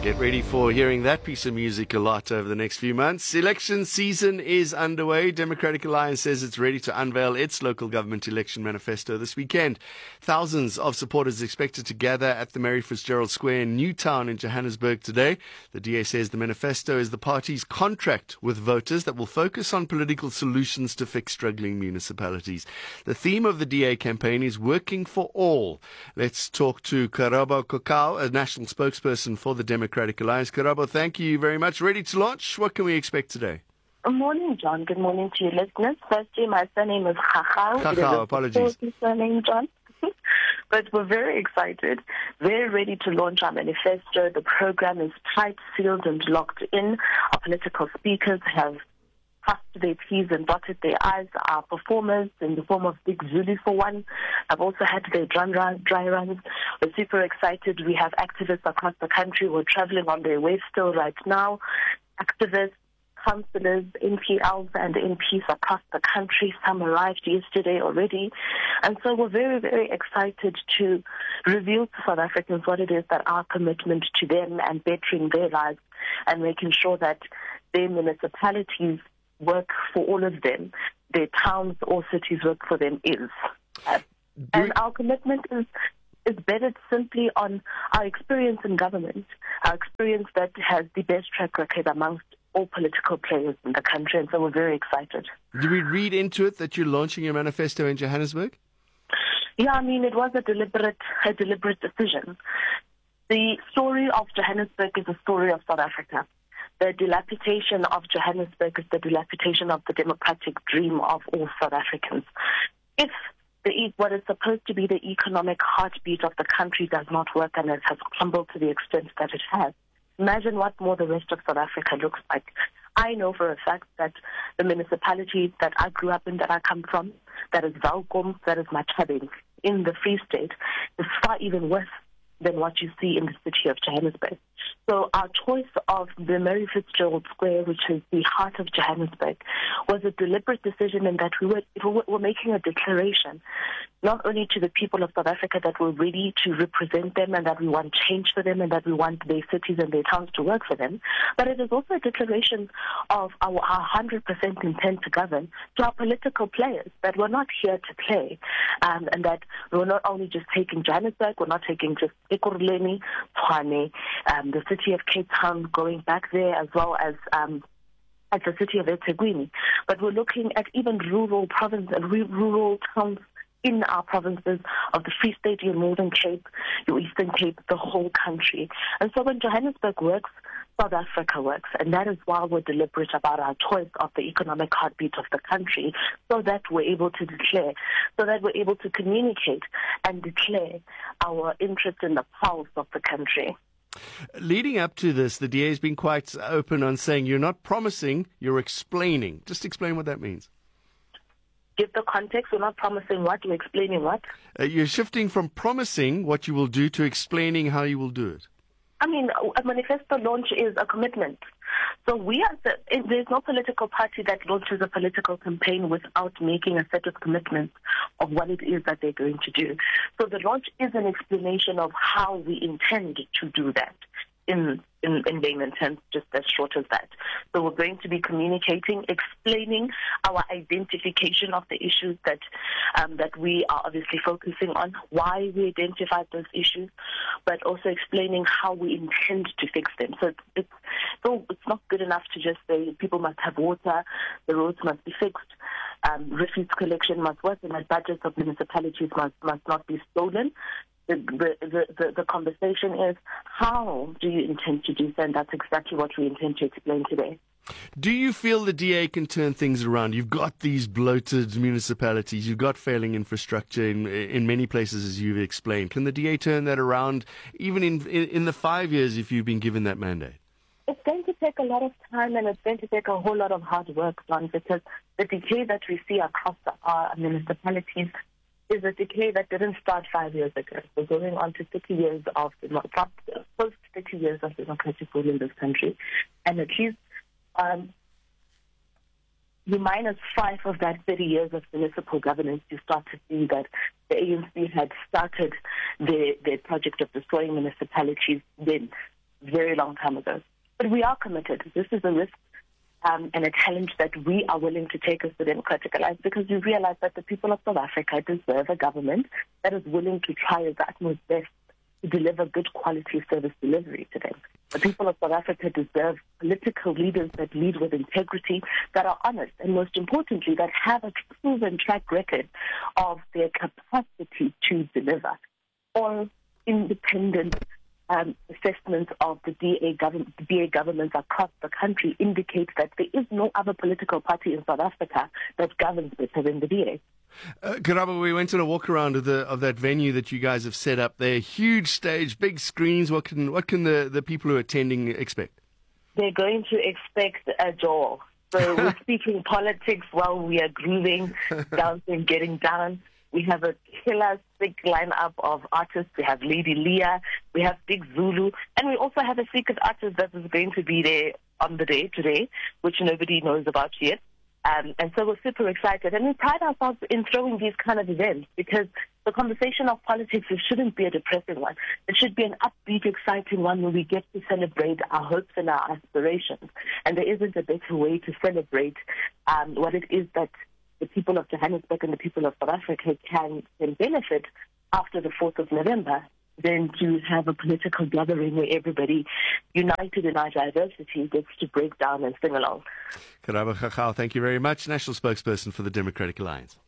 Get ready for hearing that piece of music a lot over the next few months. Election season is underway. Democratic Alliance says it's ready to unveil its local government election manifesto this weekend. Thousands of supporters expected to gather at the Mary Fitzgerald Square in Newtown in Johannesburg today. The DA says the manifesto is the party's contract with voters that will focus on political solutions to fix struggling municipalities. The theme of the DA campaign is working for all. Let's talk to Karabo Kokau, a national spokesperson for the Democratic Alliance. Karabo, thank you very much. Ready to launch? What can we expect today? Good morning, John. Good morning to your listeners. Firstly, my surname is Kakau. Kakau, apologies. Surname, John. But we're very excited, very ready to launch our manifesto. The program is tight, sealed, and locked in. Our political speakers have crossed their T's and dotted their I's. Our performers, in the form of Big Zulu for one, have also had their dry runs. We're super excited. We have activists across the country who are traveling on their way still right now. Activists, councillors, NPLs and MPs across the country. Some arrived yesterday already. And so we're very, very excited to reveal to South Africans what it is that our commitment to them and bettering their lives and making sure that their municipalities work for all of them, their towns or cities work for them is. And our commitment is bedded simply on our experience in government, our experience that has the best track record amongst all political players in the country, and so we're very excited. Do we read into it that you're launching your manifesto in Johannesburg? Yeah, I mean, it was a deliberate decision. The story of Johannesburg is a story of South Africa. The dilapidation of Johannesburg is the dilapidation of the democratic dream of all South Africans. If what is supposed to be the economic heartbeat of the country does not work and it has crumbled to the extent that it has, imagine what more the rest of South Africa looks like. I know for a fact that the municipality that I grew up in, that I come from, that is Welkom, that is Mathabeng, in the Free State, is far even worse than what you see in the city of Johannesburg. So our choice of the Mary Fitzgerald Square, which is the heart of Johannesburg, was a deliberate decision in that we were making a declaration, not only to the people of South Africa that we're ready to represent them and that we want change for them and that we want their cities and their towns to work for them, but it is also a declaration of our 100% intent to govern to our political players, that we're not here to play, and that we're not only just taking Johannesburg, we're not taking just Ekurhuleni, Tshwane, the city of Cape Town, going back there, as well as at the city of eThekwini, but we're looking at even rural province and rural towns in our provinces of the Free State, your Northern Cape, your Eastern Cape, the whole country. And so when Johannesburg works, South Africa works, and that is why we're deliberate about our choice of the economic heartbeat of the country, so that we're able to declare, so that we're able to communicate and declare our interest in the pulse of the country. Leading up to this, the DA has been quite open on saying you're not promising, you're explaining. Just explain what that means. Give the context. We're not promising what, we're explaining what. You're shifting from promising what you will do to explaining how you will do it. I mean, a manifesto launch is a commitment. So there's no political party that launches a political campaign without making a set of commitments of what it is that they're going to do. So the launch is an explanation of how we intend to do that in layman terms, just as short as that. So we're going to be communicating, explaining our identification of the issues that we are obviously focusing on, why we identified those issues, but also explaining how we intend to fix them. So it's not good enough to just say people must have water, the roads must be fixed, refuse collection must work, and the budgets of municipalities must not be stolen. The conversation is, how do you intend to do so? And that's exactly what we intend to explain today. Do you feel the DA can turn things around? You've got these bloated municipalities, you've got failing infrastructure in many places, as you've explained. Can the DA turn that around, even in the 5 years if you've been given that mandate? It's going to take a lot of time, and it's going to take a whole lot of hard work, John, because the decay that we see across our municipalities is a decay that didn't start 5 years ago. We're going on to 30 years of post 30 years of democratic rule in this country, and at least you minus 5 of that 30 years of municipal governance, you start to see that the ANC had started their project of destroying municipalities then. very long time ago. But we are committed. This is a risk and a challenge that we are willing to take as the Democratic Alliance, because we realize that the people of South Africa deserve a government that is willing to try its utmost best to deliver good quality service delivery to them. The people of South Africa deserve political leaders that lead with integrity, that are honest, and most importantly, that have a proven track record of their capacity to deliver. All independent assessments of the DA governments across the country indicate that there is no other political party in South Africa that governs better than the DA. Karabo, we went on a walk around of that venue that you guys have set up there. Huge stage, big screens. What can the people who are attending expect? They're going to expect a jaw. So we're speaking politics while we are grooving, dancing, getting down. We have a killer, big lineup of artists. We have Lady Leah, we have Big Zulu, and we also have a secret artist that is going to be there on the day today, which nobody knows about yet. And so we're super excited. And we pride ourselves in throwing these kind of events because the conversation of politics, it shouldn't be a depressing one. It should be an upbeat, exciting one where we get to celebrate our hopes and our aspirations. And there isn't a better way to celebrate what it is that the people of Johannesburg and the people of South Africa can benefit after the 4th of November than to have a political gathering where everybody, united in our diversity, gets to break down and sing along. Karabo Gagau, thank you very much. National spokesperson for the Democratic Alliance.